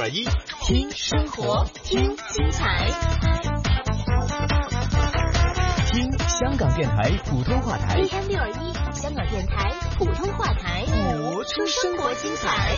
AM621， 听生活，听精彩， 听香港电台普通话台。 AM621，香港电台普通话台， 活出生活精彩。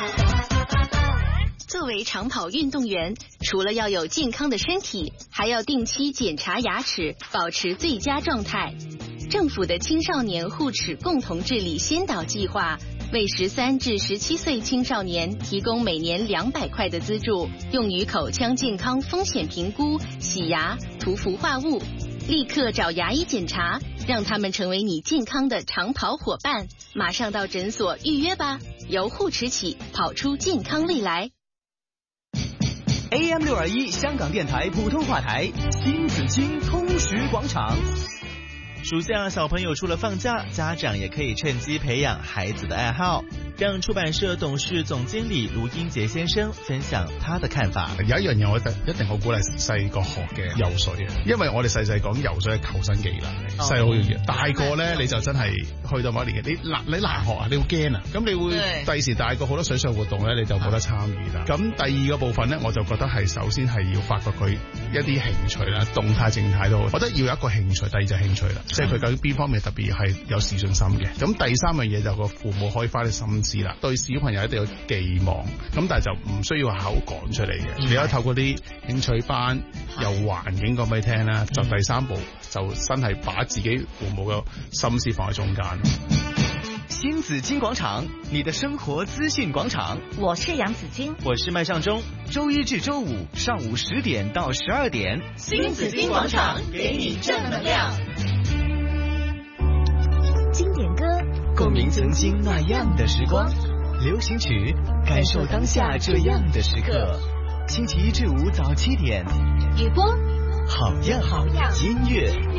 作为长跑运动员，除了要有健康的身体，还要定期检查牙齿，保持最佳状态。政府的青少年护齿共同治理先导计划，为13至17岁青少年提供每年200块的资助，用于口腔健康风险评估、洗牙、涂氟化物。立刻找牙医检查，让他们成为你健康的长跑伙伴。马上到诊所预约吧，由护齿起，跑出健康未来。 AM621 香港电台普通话台，新紫荆通识广场。 暑假小朋友除了放假，家长也可以趁机培养孩子的爱好。让出版社董事總經理盧英傑先生分享他的看法。 有一樣嘢我一定好鼓勵細個學嘅游水嘅，因為我哋細講游水係求生技能嚟，細好容易。大個咧你就真係去到某一年紀，你難學啊，你會驚啊，咁你會第時大個好多水上活動咧你就冇得參與啦。咁第二個部分咧，我就覺得係首先係要發掘佢一啲興趣啦，動態靜態都好，我覺得要有一個興趣，第二就係興趣啦，即係佢究竟邊方面特別係有自信心嘅。咁第三樣嘢就個父母可以花啲心思啦，對小朋友一定有寄望，咁但係就唔需要口講出嚟嘅，你可以透過啲興趣班，由環境講俾你聽啦。就第三步就真係把自己父母嘅心思放喺中間。 新紫荊廣場，你的生活資訊廣場。 我是楊子矜， 我是麥尚中。 周一至周五上午10點到12點， 新紫荊廣場給你正能量。經典歌， 共鳴曾經那樣的時光。流行曲，感受當下這樣的時刻。星期一至五早7點， 雨波， 好樣音樂。